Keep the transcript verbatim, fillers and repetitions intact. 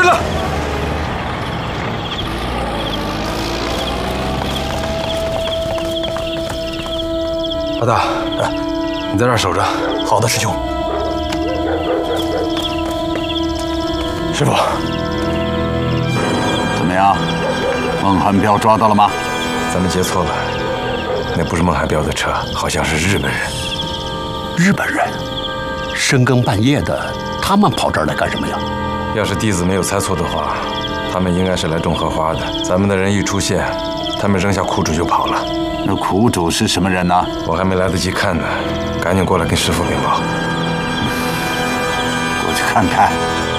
追了！老大，你在这儿守着。 好的，师兄。师傅， 怎么样？孟汉彪抓到了吗？ 咱们接错了，那不是孟汉彪的车，好像是日本人。 日本人，深更半夜的，他们跑这儿来干什么呀？ 要是弟子没有猜错的话，他们应该是来种荷花的。咱们的人一出现，他们扔下苦主就跑了。 那苦主是什么人呢？ 我还没来得及看呢，赶紧过来跟师父禀报。 过去看看。